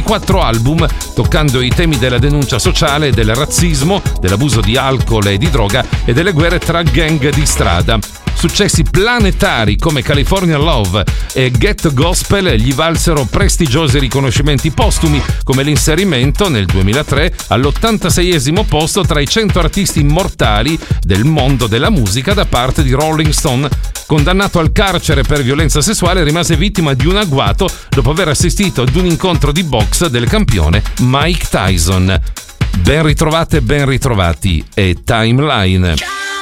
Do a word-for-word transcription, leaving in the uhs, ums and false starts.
ventiquattro album, toccando i temi della denuncia sociale, del razzismo, dell'abuso di alcol e di droga e delle guerre tra gang di strada. Successi planetari come California Love e Get Gospel gli valsero prestigiosi riconoscimenti postumi, come l'inserimento nel duemilatré all'ottantaseiesimo posto tra i cento artisti immortali del mondo della musica da parte di Rolling Stone. Condannato al carcere per violenza sessuale, rimase vittima di un agguato dopo aver assistito ad un incontro di box del campione Mike Tyson. Ben ritrovate, ben ritrovati e Timeline.